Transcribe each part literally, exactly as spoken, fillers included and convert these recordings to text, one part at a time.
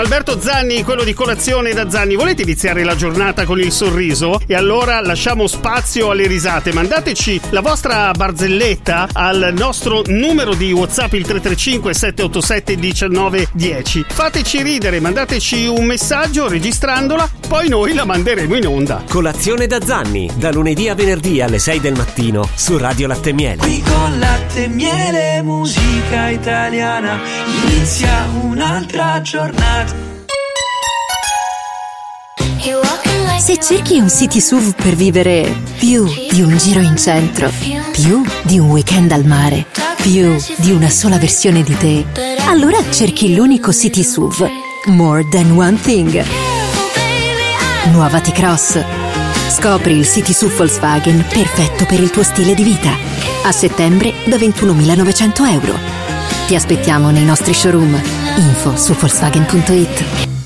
Alberto Zanni, quello di Colazione da Zanni. Volete iniziare la giornata con il sorriso? E allora lasciamo spazio alle risate. Mandateci la vostra barzelletta al nostro numero di WhatsApp, il tre tre cinque sette otto sette uno nove uno zero. Fateci ridere, mandateci un messaggio registrandola, poi noi la manderemo in onda. Colazione da Zanni, da lunedì a venerdì alle sei del mattino su Radio Latte e Miele. Qui con Latte e Miele, musica italiana, inizia un'altra giornata. Se cerchi un city S U V per vivere più di un giro in centro, più di un weekend al mare, più di una sola versione di te, allora cerchi l'unico city S U V More Than One Thing. Nuova T-Cross. Scopri il city S U V Volkswagen perfetto per il tuo stile di vita. A settembre da ventunomilanovecento euro. Ti aspettiamo nei nostri showroom. Info su Volkswagen punto it.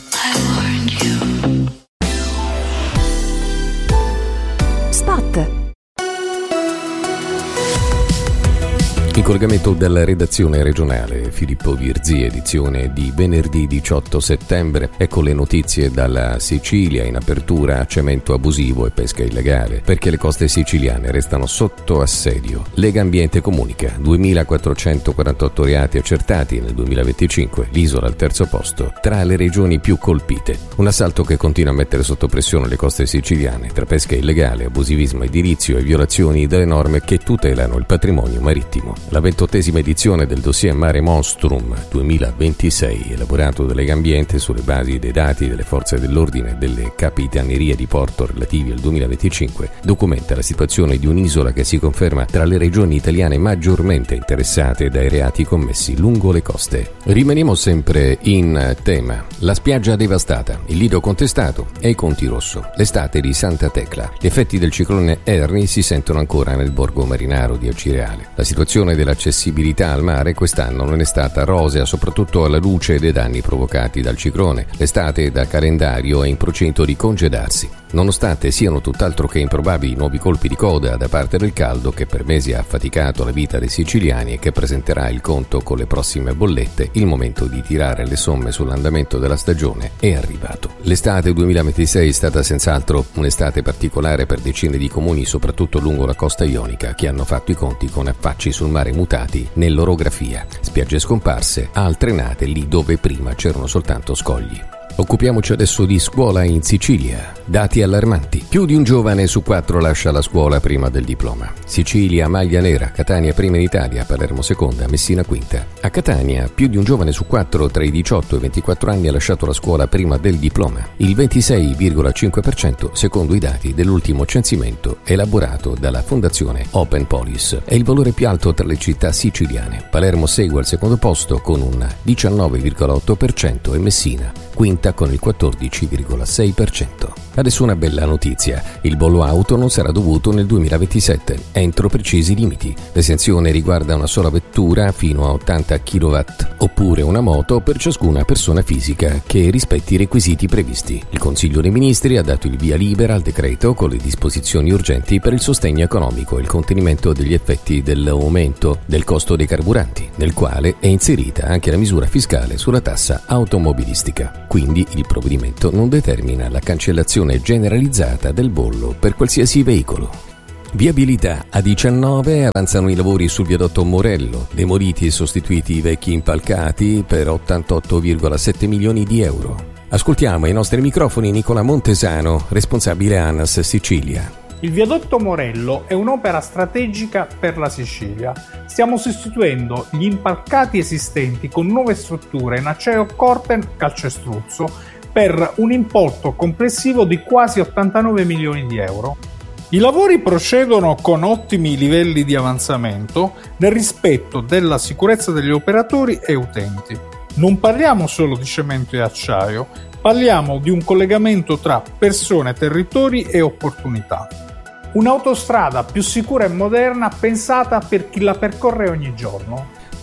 In collegamento dalla redazione regionale, Filippo Virzi, edizione di venerdì diciotto settembre. Ecco le notizie dalla Sicilia. In apertura, cemento abusivo e pesca illegale, perché le coste siciliane restano sotto assedio. Lega Ambiente comunica duemilaquattrocentoquarantotto reati accertati nel duemilaventicinque, l'isola al terzo posto tra le regioni più colpite. Un assalto che continua a mettere sotto pressione le coste siciliane tra pesca illegale, abusivismo edilizio e violazioni delle norme che tutelano il patrimonio marittimo. La ventottesima edizione del dossier Mare Nostrum duemilaventisei, elaborato da Lega Ambiente sulle basi dei dati delle forze dell'ordine e delle capitanerie di porto relativi al duemilaventicinque, documenta la situazione di un'isola che si conferma tra le regioni italiane maggiormente interessate dai reati commessi lungo le coste. Rimaniamo sempre in tema. La spiaggia devastata, il lido contestato e i conti rosso. L'estate di Santa Tecla. Gli effetti del ciclone Ernie si sentono ancora nel borgo marinaro di Acireale. La situazione dell'accessibilità al mare quest'anno non è stata rosea, soprattutto alla luce dei danni provocati dal ciclone. L'estate da calendario è in procinto di congedarsi, nonostante siano tutt'altro che improbabili nuovi colpi di coda da parte del caldo che per mesi ha affaticato la vita dei siciliani e che presenterà il conto con le prossime bollette. Il momento di tirare le somme sull'andamento della stagione è arrivato. L'estate duemilaventisei è stata senz'altro un'estate particolare per decine di comuni, soprattutto lungo la costa ionica, che hanno fatto i conti con affacci sul mare mutati nell'orografia, spiagge scomparse, altre nate lì dove prima c'erano soltanto scogli. Occupiamoci adesso di scuola in Sicilia. Dati allarmanti. Più di un giovane su quattro lascia la scuola prima del diploma. Sicilia maglia nera, Catania prima in Italia, Palermo seconda, Messina quinta. A Catania più di un giovane su quattro tra i diciotto e i ventiquattro anni ha lasciato la scuola prima del diploma. Il ventisei virgola cinque per cento secondo i dati dell'ultimo censimento elaborato dalla fondazione Open Polis. È il valore più alto tra le città siciliane. Palermo segue al secondo posto con un diciannove virgola otto per cento e Messina quinta con il quattordici virgola sei per cento. Adesso una bella notizia: il bollo auto non sarà dovuto nel duemilaventisette, entro precisi limiti. L'esenzione riguarda una sola vettura fino a ottanta chilowatt, oppure una moto per ciascuna persona fisica che rispetti i requisiti previsti. Il Consiglio dei Ministri ha dato il via libera al decreto con le disposizioni urgenti per il sostegno economico e il contenimento degli effetti dell'aumento del costo dei carburanti, nel quale è inserita anche la misura fiscale sulla tassa automobilistica. Quindi il provvedimento non determina la cancellazione generalizzata del bollo per qualsiasi veicolo. Viabilità. A diciannove avanzano i lavori sul viadotto Morello, demoliti e sostituiti i vecchi impalcati per ottantotto virgola sette milioni di euro. Ascoltiamo ai nostri microfoni Nicola Montesano, responsabile ANAS Sicilia. Il viadotto Morello è un'opera strategica per la Sicilia. Stiamo sostituendo gli impalcati esistenti con nuove strutture in acciaio Corten calcestruzzo per un importo complessivo di quasi ottantanove milioni di euro. I lavori procedono con ottimi livelli di avanzamento nel rispetto della sicurezza degli operatori e utenti. Non parliamo solo di cemento e acciaio, parliamo di un collegamento tra persone, territori e opportunità. Un'autostrada più sicura e moderna pensata per chi la percorre ogni giorno.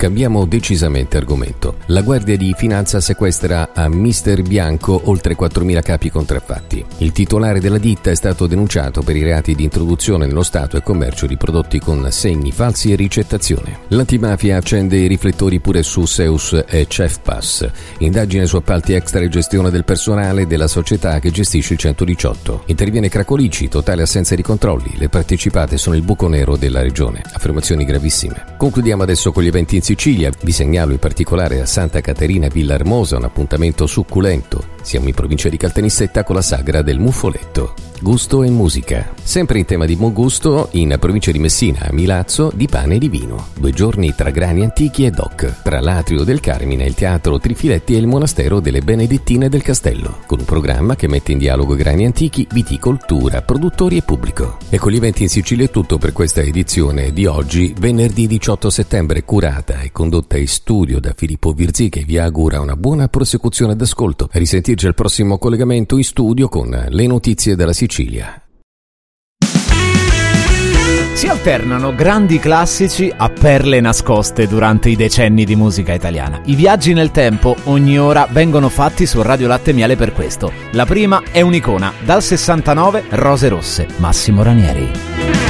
Cambiamo decisamente argomento. La Guardia di Finanza sequestra a mister Bianco oltre quattromila capi contraffatti. Il titolare della ditta è stato denunciato per i reati di introduzione nello Stato e commercio di prodotti con segni falsi e ricettazione. L'antimafia accende i riflettori pure su Seus e Cefpass, indagine su appalti extra e gestione del personale della società che gestisce il centodiciotto. Interviene Cracolici, totale assenza di controlli, le partecipate sono il buco nero della regione. Affermazioni gravissime. Concludiamo adesso con gli eventi in Sicilia. Vi segnalo in particolare a Santa Caterina Villarmosa un appuntamento succulento. Siamo in provincia di Caltanissetta con la sagra del muffoletto. Gusto e musica. Sempre in tema di buon gusto, in provincia di Messina, a Milazzo, di pane e di vino. Due giorni tra grani antichi e doc, tra l'atrio del Carmine, il teatro Trifiletti e il monastero delle Benedettine del Castello, con un programma che mette in dialogo grani antichi, viticoltura, produttori e pubblico. E con gli eventi in Sicilia è tutto per questa edizione di oggi, venerdì diciotto settembre, curata e condotta in studio da Filippo Virzì, che vi augura una buona prosecuzione d'ascolto. A risentirci al prossimo collegamento in studio con le notizie della Sicilia. Si alternano grandi classici a perle nascoste durante i decenni di musica italiana. I viaggi nel tempo ogni ora vengono fatti su Radio Latte e Miele per questo. La prima è un'icona, dal sessantanove Rose Rosse, Massimo Ranieri.